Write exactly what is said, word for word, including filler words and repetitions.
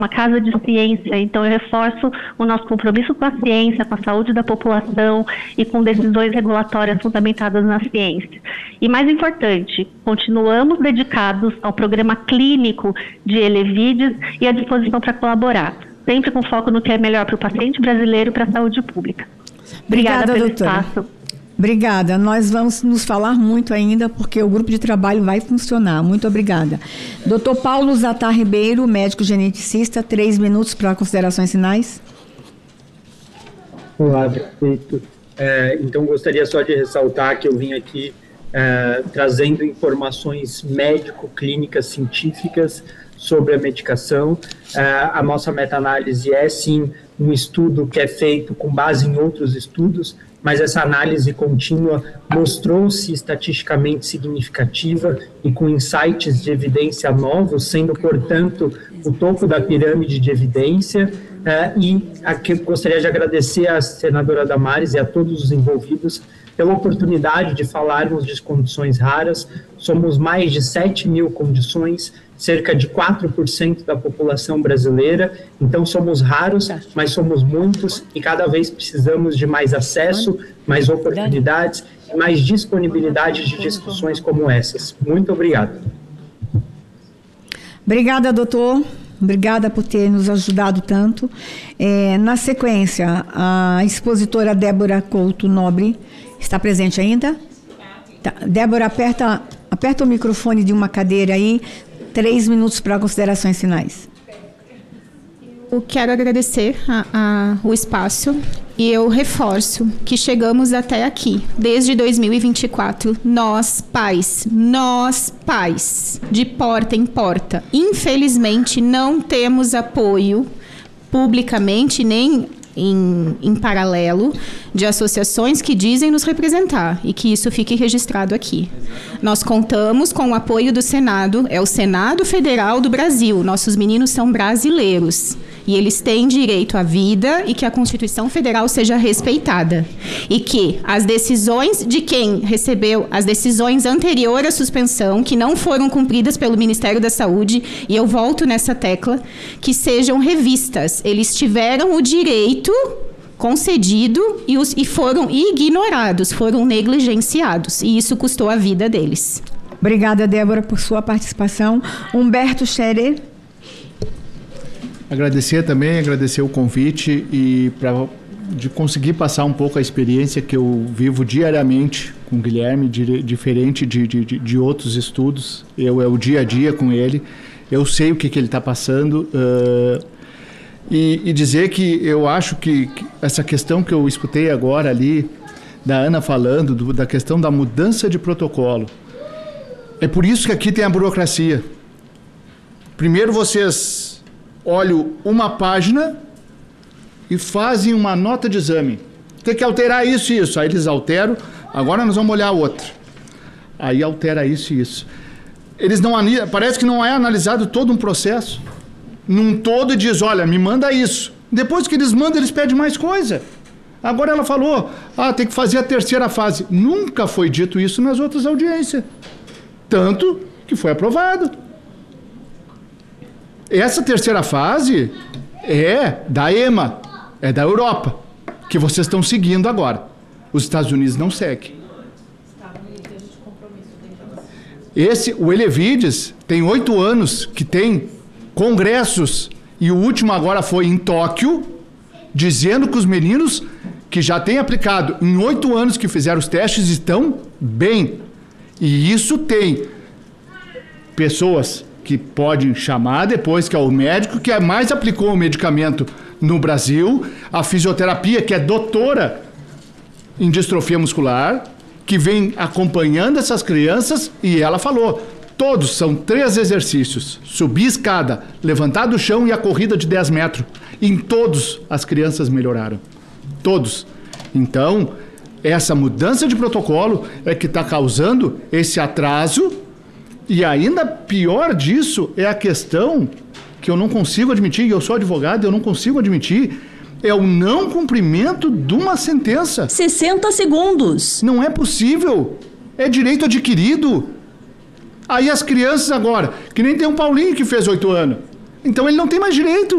uma casa de ciência, então eu reforço o nosso compromisso com a ciência, com a saúde da população e com decisões regulatórias fundamentadas na ciência. E mais importante, continuamos dedicados ao programa clínico de Elevides e à disposição para colaborar, sempre com foco no que é melhor para o paciente brasileiro e para a saúde pública. Obrigada, Obrigada, pelo doutora. espaço. Obrigada. Nós vamos nos falar muito ainda, porque o grupo de trabalho vai funcionar. Muito obrigada. doutor Paulo Zatar Ribeiro, médico geneticista, três minutos para considerações finais. Olá, prefeito. É, então, gostaria só de ressaltar que eu vim aqui é, trazendo informações médico-clínicas científicas sobre a medicação. É, a nossa meta-análise é, sim, um estudo que é feito com base em outros estudos, mas essa análise contínua mostrou-se estatisticamente significativa e com insights de evidência novos, sendo, portanto, o topo da pirâmide de evidência. Uh, e aqui gostaria de agradecer à senadora Damares e a todos os envolvidos pela oportunidade de falarmos de condições raras. Somos mais de sete mil condições, cerca de quatro por cento da população brasileira, então somos raros, mas somos muitos e cada vez precisamos de mais acesso, mais oportunidades e mais disponibilidade de discussões como essas. Muito obrigado. Obrigada, doutor. Obrigada por ter nos ajudado tanto. É, na sequência, a expositora Débora Couto Nobre está presente ainda? Tá. Débora, aperta, aperta o microfone de uma cadeira aí. Três minutos para considerações finais. Eu quero agradecer a, a, o espaço e eu reforço que chegamos até aqui, desde dois mil e vinte e quatro, nós pais, nós pais, de porta em porta. Infelizmente, não temos apoio publicamente, nem em, em paralelo, de associações que dizem nos representar e que isso fique registrado aqui. Nós contamos com o apoio do Senado, é o Senado Federal do Brasil, nossos meninos são brasileiros. E eles têm direito à vida e que a Constituição Federal seja respeitada. E que as decisões de quem recebeu, as decisões anteriores à suspensão, que não foram cumpridas pelo Ministério da Saúde, e eu volto nessa tecla, que sejam revistas. Eles tiveram o direito concedido e, os, e foram ignorados, foram negligenciados. E isso custou a vida deles. Obrigada, Débora, por sua participação. Humberto Scherer. Agradecer também, agradecer o convite e para de conseguir passar um pouco a experiência que eu vivo diariamente com o Guilherme, de, diferente de, de, de outros estudos. Eu é o dia a dia com ele, eu sei o que, que ele está passando uh, e, e dizer que eu acho que, que essa questão que eu escutei agora ali, da Ana falando, do, da questão da mudança de protocolo, é por isso que aqui tem a burocracia. Primeiro vocês olham uma página e fazem uma nota de exame. Tem que alterar isso e isso. Aí eles alteram, agora nós vamos olhar outra. Aí altera isso e isso. Eles não, parece que não é analisado todo um processo. Num todo diz, olha, me manda isso. Depois que eles mandam, eles pedem mais coisa. Agora ela falou, ah, tem que fazer a terceira fase. Nunca foi dito isso nas outras audiências. Tanto que foi aprovado. Essa terceira fase é da E M A, é da Europa, que vocês estão seguindo agora. Os Estados Unidos não seguem. Esse, o Elevides tem oito anos que tem congressos, e o último agora foi em Tóquio, dizendo que os meninos que já têm aplicado em oito anos que fizeram os testes estão bem. E isso tem pessoas que podem chamar depois, que é o médico que mais aplicou o medicamento no Brasil, a fisioterapia, que é doutora em distrofia muscular, que vem acompanhando essas crianças, e ela falou, todos são três exercícios, subir escada, levantar do chão e a corrida de dez metros. Em todos as crianças melhoraram. Todos. Então, essa mudança de protocolo é que está causando esse atraso. E ainda pior disso é a questão que eu não consigo admitir, e eu sou advogado, eu não consigo admitir, é o não cumprimento de uma sentença. sessenta segundos. Não é possível. É direito adquirido. Aí as crianças agora, que nem tem um Paulinho que fez oito anos, Então ele não tem mais direito.